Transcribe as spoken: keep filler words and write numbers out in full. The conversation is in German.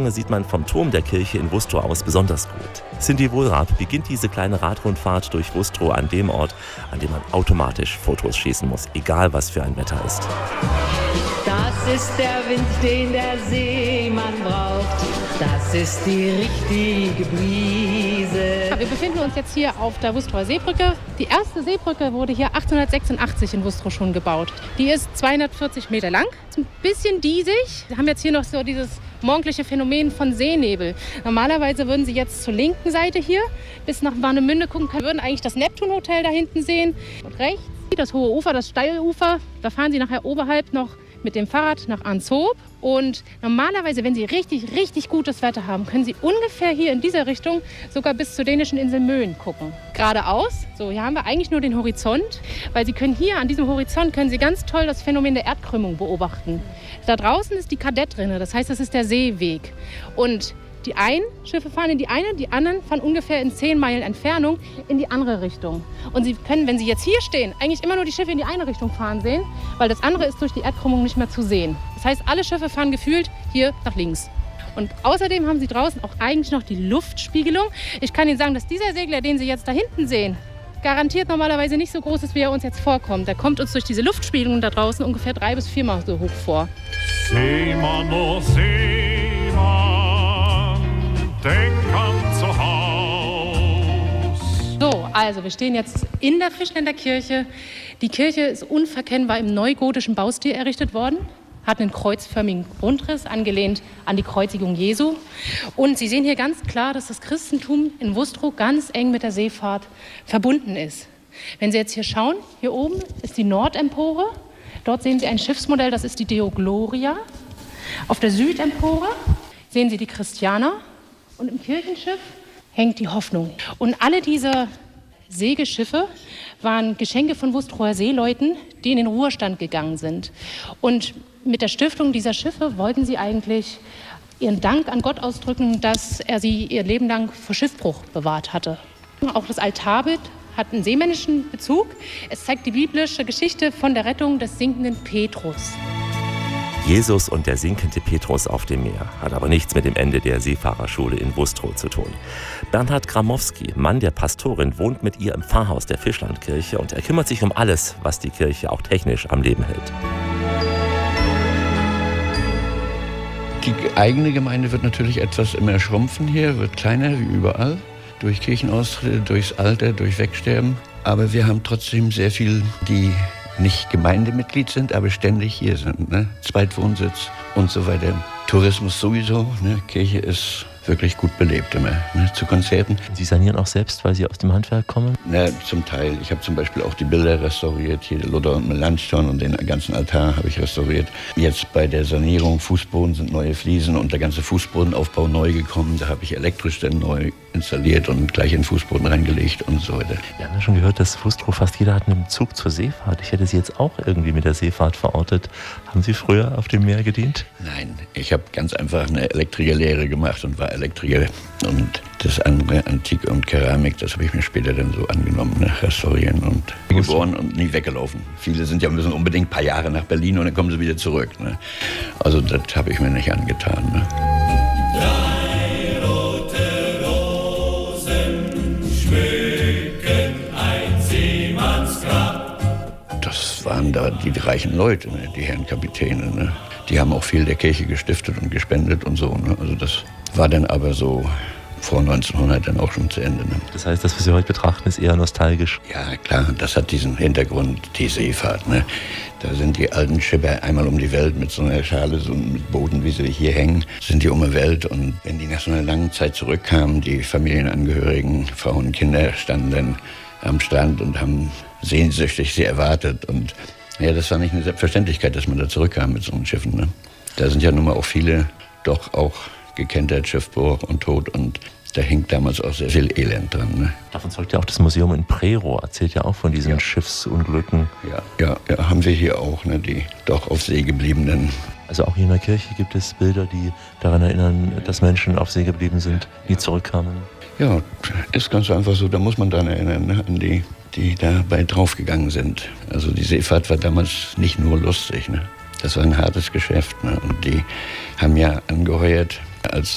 Morgen sieht man vom Turm der Kirche in Wustrow aus besonders gut. Cindy Wohlrab beginnt diese kleine Radrundfahrt durch Wustrow an dem Ort, an dem man automatisch Fotos schießen muss, egal was für ein Wetter ist. Das ist der Wind, den der Seemann braucht. Das ist die richtige Brise. Wir befinden uns jetzt hier auf der Wustrower Seebrücke. Die erste Seebrücke wurde hier achtzehnhundertsechsundachtzig in Wustrow schon gebaut. Die ist zweihundertvierzig Meter lang, ist ein bisschen diesig. Wir haben jetzt hier noch so dieses morgendliche Phänomen von Seenebel. Normalerweise würden Sie jetzt zur linken Seite hier bis nach Warnemünde gucken, würden eigentlich das Neptun-Hotel da hinten sehen. Und rechts das hohe Ufer, das Steilufer. Da fahren Sie nachher oberhalb noch mit dem Fahrrad nach Anshoop. Und normalerweise, wenn Sie richtig, richtig gutes Wetter haben, können Sie ungefähr hier in dieser Richtung sogar bis zur dänischen Insel Möen gucken. Geradeaus, so hier haben wir eigentlich nur den Horizont, weil Sie können hier an diesem Horizont können Sie ganz toll das Phänomen der Erdkrümmung beobachten. Da draußen ist die Kadettrinne, das heißt, das ist der Seeweg. Und die einen Schiffe fahren in die eine, die anderen fahren ungefähr in zehn Meilen Entfernung in die andere Richtung. Und Sie können, wenn Sie jetzt hier stehen, eigentlich immer nur die Schiffe in die eine Richtung fahren sehen, weil das andere ist durch die Erdkrümmung nicht mehr zu sehen. Das heißt, alle Schiffe fahren gefühlt hier nach links. Und außerdem haben Sie draußen auch eigentlich noch die Luftspiegelung. Ich kann Ihnen sagen, dass dieser Segler, den Sie jetzt da hinten sehen, garantiert normalerweise nicht so groß ist, wie er uns jetzt vorkommt. Der kommt uns durch diese Luftspiegelung da draußen ungefähr drei bis viermal so hoch vor. Seemann, oh Seemann, denk an zu Haus. So, also wir stehen jetzt in der Fischländer Kirche. Die Kirche ist unverkennbar im neugotischen Baustil errichtet worden, hat einen kreuzförmigen Grundriss, angelehnt an die Kreuzigung Jesu. Und Sie sehen hier ganz klar, dass das Christentum in Wustrow ganz eng mit der Seefahrt verbunden ist. Wenn Sie jetzt hier schauen, hier oben ist die Nordempore. Dort sehen Sie ein Schiffsmodell, das ist die Deo Gloria. Auf der Südempore sehen Sie die Christiana. Und im Kirchenschiff hängt die Hoffnung. Und alle diese Segelschiffe waren Geschenke von Wustrower Seeleuten, die in den Ruhestand gegangen sind. Und mit der Stiftung dieser Schiffe wollten sie eigentlich ihren Dank an Gott ausdrücken, dass er sie ihr Leben lang vor Schiffbruch bewahrt hatte. Auch das Altarbild hat einen seemännischen Bezug. Es zeigt die biblische Geschichte von der Rettung des sinkenden Petrus. Jesus und der sinkende Petrus auf dem Meer hat aber nichts mit dem Ende der Seefahrerschule in Wustrow zu tun. Bernhard Gramowski, Mann der Pastorin, wohnt mit ihr im Pfarrhaus der Fischlandkirche und er kümmert sich um alles, was die Kirche auch technisch am Leben hält. Die eigene Gemeinde wird natürlich etwas immer schrumpfen hier, wird kleiner wie überall. Durch Kirchenaustritte, durchs Alter, durch Wegsterben. Aber wir haben trotzdem sehr viel, die nicht Gemeindemitglied sind, aber ständig hier sind. Ne? Zweitwohnsitz und so weiter. Tourismus sowieso. Ne? Kirche ist wirklich gut belebt immer, ne? Zu Konzerten. Sie sanieren auch selbst, weil Sie aus dem Handwerk kommen? Na, zum Teil. Ich habe zum Beispiel auch die Bilder restauriert. Hier Luther und Melanchthon und den ganzen Altar habe ich restauriert. Jetzt bei der Sanierung Fußboden sind neue Fliesen und der ganze Fußbodenaufbau neu gekommen. Da habe ich elektrisch dann neu installiert und gleich in den Fußboden reingelegt und so weiter. Wir haben ja schon gehört, dass Wustrow fast jeder hat einen Bezug zur Seefahrt. Ich hätte Sie jetzt auch irgendwie mit der Seefahrt verortet. Haben Sie früher auf dem Meer gedient? Nein, ich habe ganz einfach eine Elektrikerlehre gemacht und war Elektriker. Und das andere, Antik und Keramik, das habe ich mir später dann so angenommen, ne? Restaurieren und geboren und nie weggelaufen. Viele sind ja müssen unbedingt ein paar Jahre nach Berlin und dann kommen sie wieder zurück. Ne? Also das habe ich mir nicht angetan. Ne? Drei rote Rosen schmücken ein Seemannsgrab. Das waren da die reichen Leute, ne? Die Herren Kapitäne. Ne? Die haben auch viel der Kirche gestiftet und gespendet und so. Ne? Also das war dann aber so vor neunzehnhundert dann auch schon zu Ende. Ne? Das heißt, das, was Sie heute betrachten, ist eher nostalgisch? Ja, klar, das hat diesen Hintergrund, die Seefahrt. Ne? Da sind die alten Schipper einmal um die Welt mit so einer Schale, so mit Booten, wie sie hier hängen, sind die um die Welt. Und wenn die nach so einer langen Zeit zurückkamen, die Familienangehörigen, Frauen und Kinder standen dann am Strand und haben sehnsüchtig sie erwartet. Und ja, das war nicht eine Selbstverständlichkeit, dass man da zurückkam mit so einem Schiffen. Ne? Da sind ja nun mal auch viele doch auch gekentert, Schiffbruch und Tod und da hängt damals auch sehr viel Elend dran. Ne? Davon zeugt ja auch das Museum in Prerow, erzählt ja auch von diesen ja. Schiffsunglücken. Ja, ja, ja, haben wir hier auch, ne, die doch auf See gebliebenen. Also auch hier in der Kirche gibt es Bilder, die daran erinnern, dass Menschen auf See geblieben sind, die zurückkamen. Ja, ist ganz einfach so, da muss man daran erinnern, ne, an die, die dabei draufgegangen sind. Also die Seefahrt war damals nicht nur lustig, ne? Das war ein hartes Geschäft. Ne? Und die haben ja angeheuert als